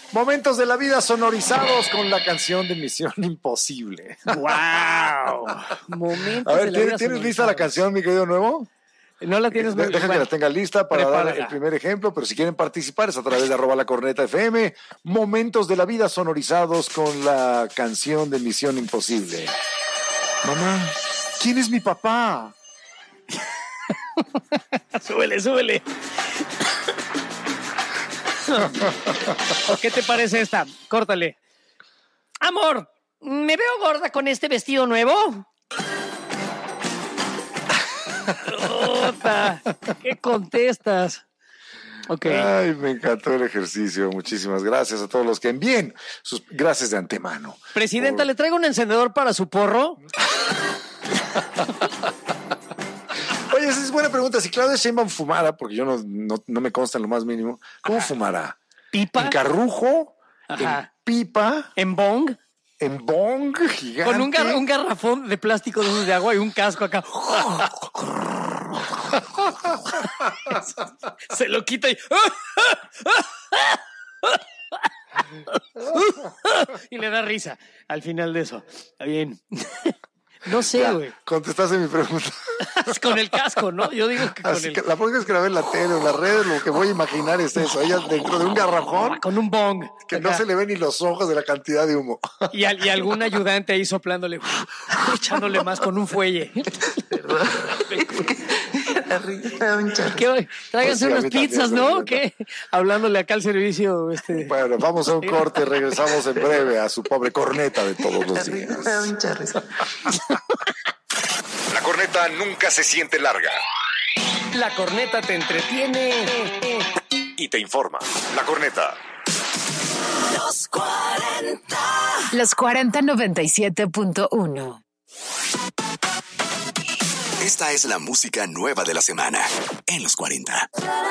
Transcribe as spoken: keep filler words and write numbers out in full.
Momentos de la vida sonorizados con la canción de Misión Imposible. ¡Wow! Momentos A ver, de la ¿tienes, vida ¿tienes lista la canción, mi querido Nuevo? No la tienes. De, muy, deja bueno, que la tenga lista para prepárala. dar el primer ejemplo, pero si quieren participar es a través de arroba la corneta F M. Momentos de la vida sonorizados con la canción de Misión Imposible. Mamá, ¿quién es mi papá? Súbele, súbele. ¿Qué te parece esta? Córtale. Amor, ¿me veo gorda con este vestido nuevo? Ota, ¿qué contestas? Ok. Ay, me encantó el ejercicio. Muchísimas gracias a todos los que envíen sus gracias de antemano. Presidenta, Por... ¿le traigo un encendedor para su porro? Oye, esa es buena pregunta. Si Claudia Sheinbaum fumara, porque yo no, no, no me consta en lo más mínimo, ¿cómo Ajá. fumará? ¿Pipa? ¿En carrujo? Ajá. ¿En pipa? ¿En bong? ¿En bong gigante? Con un, gar un garrafón de plástico de, de agua y un casco acá. Se lo quita y... y le da risa al final de eso. Está bien. No sé, güey. Contestaste mi pregunta. Con el casco, ¿no? Yo digo que con Así el... que la próxima vez que la ve en la tele o en las redes, lo que voy a imaginar es eso. Ella dentro de un garrafón. Con un bong. Que acá. no se le ven ni los ojos de la cantidad de humo. Y, al, y algún ayudante ahí soplándole, echándole más con un fuelle. ¿Qué? Tráigase Pues sí, unas pizzas, ¿no? ¿Qué? Hablándole acá al servicio. Este... Bueno, vamos a un corte, regresamos en breve a su pobre corneta de todos los días. La corneta nunca se siente larga. La corneta te entretiene Y te informa. La corneta. Los cuarenta. Los cuarenta noventa y siete punto uno. Esta es la música nueva de la semana en los cuarenta.